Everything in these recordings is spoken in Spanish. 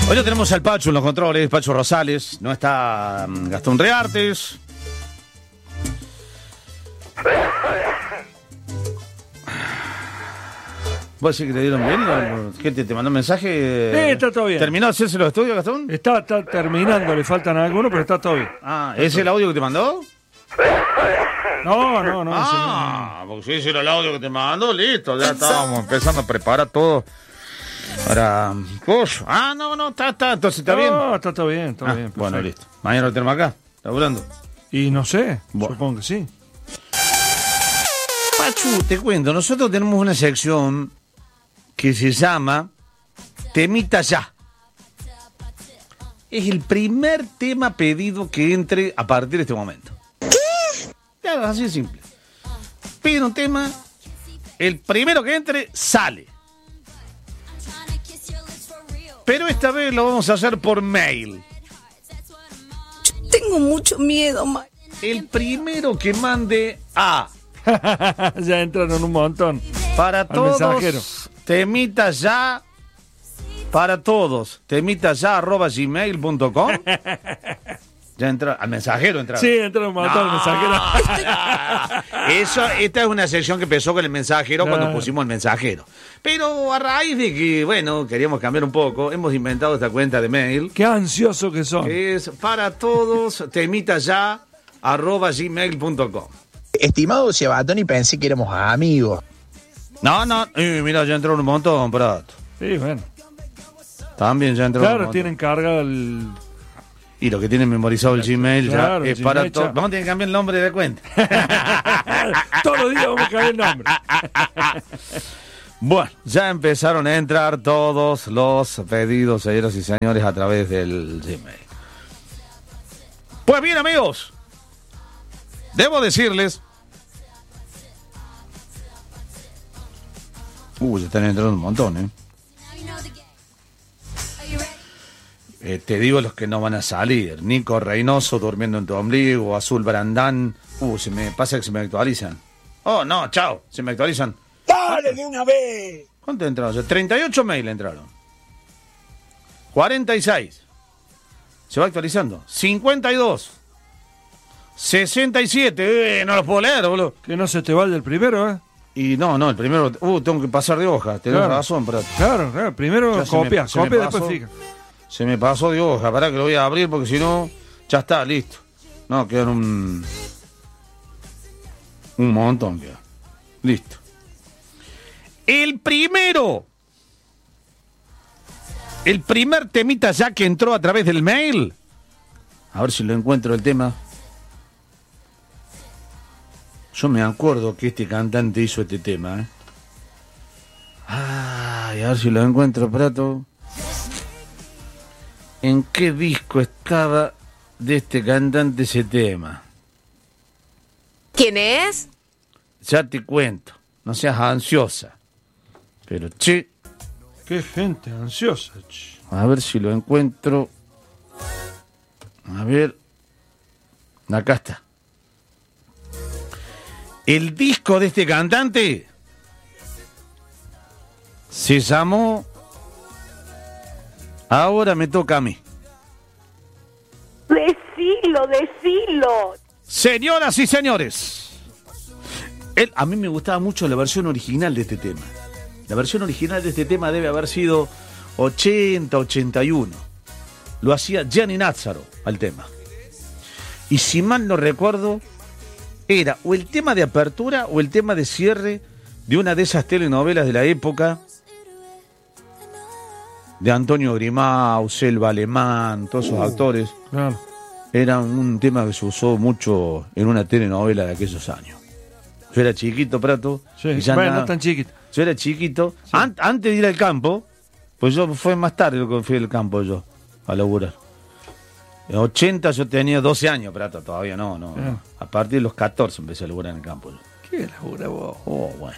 Hoy lo tenemos al Pacho en los controles, Pacho Rosales. No está Gastón Reartes. ¿Vos decís que te dieron bien? ¿Gente te mandó un mensaje? Está todo bien. ¿Terminó de hacerse los estudios, Gastón? Está terminando, le faltan algunos, pero está todo bien. Ah, ¿es el audio que te mandó? No. Porque si ese era el audio que te mandó, listo. Ya estábamos empezando a preparar todo para... no, está, entonces está bien. No, está todo bien, todo bien. Bueno, Perfecto. listo. Mañana lo tenemos acá, laburando. Y no sé, Bueno. supongo que sí. Pachu, te cuento, nosotros tenemos una sección que se llama Temita Ya. Es el primer tema pedido que entre a partir de este momento. ¿Qué? Claro, así de simple. Pide un tema, el primero que entre sale. Pero esta vez lo vamos a hacer por mail. Yo tengo mucho miedo, Mike. El primero que mande a Ya entraron un montón. para todos mensajero. Temita Ya para todos temitaya@gmail.com. Ya entra al mensajero entra. Sí, entraron un montón de mensajeros. Esta es una sección que empezó con el mensajero cuando Claro. pusimos el mensajero. Pero a raíz de que, bueno, queríamos cambiar un poco, hemos inventado esta cuenta de mail Qué ansioso que son. que es para todos temitaya@gmail.com. Estimado Sebatoni, pensé que éramos amigos. No, mira, ya entró un montón, Prato. Sí, bueno. También ya entró un Claro, montón. tienen carga el... Y lo que tienen memorizado el Gmail Claro, ya el es para Gmail todos. ya. Vamos a tener que cambiar el nombre de cuenta. Todos los días vamos a cambiar el nombre. Bueno, ya empezaron a entrar todos los pedidos, señoras y señores, a través del Gmail. Pues bien, amigos, debo decirles... ya están entrando un montón, te digo los que no van a salir. Nico Reynoso durmiendo en tu ombligo, Azul Brandán. Se me pasa que se me actualizan. Oh, no, chao, se me actualizan. ¡Dale de una vez! ¿Cuánto entraron? 38 mail entraron. 46. Se va actualizando. 52. 67. No los puedo leer, boludo. Que no se te vaya el primero, ¿eh? Y no, el primero... tengo que pasar de hoja. Tenés Claro. razón, pero... Claro. Primero Ya se copia, me- se me copia y después pasó. fija. Se me pasó de hoja. Pará que lo voy a abrir porque si no... Ya está, listo. No, quedan un montón queda. Listo. El primero. El primer temita ya que entró a través del mail. A ver si lo encuentro el tema. Yo me acuerdo que este cantante hizo este tema, Ay, a ver si lo encuentro, Prato. ¿En qué disco estaba de este cantante ese tema? ¿Quién es? Ya te cuento. No seas ansiosa. Pero, che, Qué gente ansiosa. a ver si lo encuentro. A ver. Acá está. El disco de este cantante se llamó Ahora me toca a mí. Decilo. Señoras y señores, a mí me gustaba mucho la versión original de este tema. La versión original de este tema debe haber sido 80, 81. Lo hacía Gianni Nazzaro al tema. Y si mal no recuerdo, era o el tema de apertura o el tema de cierre de una de esas telenovelas de la época de Antonio Grimau, Selva Alemán, todos esos actores. Claro. Era un tema que se usó mucho en una telenovela de aquellos años. Yo era chiquito, Prato. Sí. Y ya Bueno, nada- no tan chiquito. Yo era chiquito. Antes de ir al campo, pues yo fue más tarde lo que fui al campo yo, a laburar. En 80 yo tenía 12 años, Prato, todavía no. Claro. A partir de los 14 empecé a laburar en el campo yo. ¿Qué labura vos? Oh, bueno.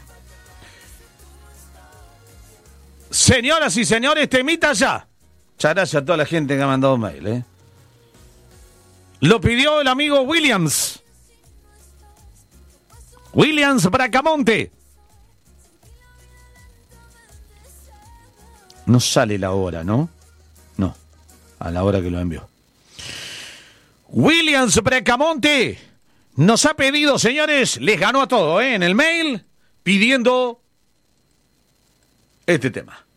Señoras y señores, temita ya. Muchas gracias a toda la gente que ha mandado mail, Lo pidió el amigo Williams. Williams Bracamonte. No sale la hora, ¿no? No, a la hora que lo envió. Williams Bracamonte nos ha pedido, señores, les ganó a todo, en el mail, pidiendo este tema.